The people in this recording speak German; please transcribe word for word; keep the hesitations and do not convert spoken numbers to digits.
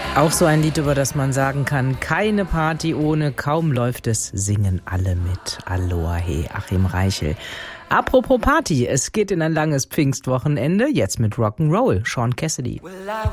Auch so ein Lied, über das man sagen kann, keine Party ohne, kaum läuft es, singen alle mit. Aloha, hey, Achim Reichel. Apropos Party, es geht in ein langes Pfingstwochenende, jetzt mit Rock'n'Roll, Sean Cassidy.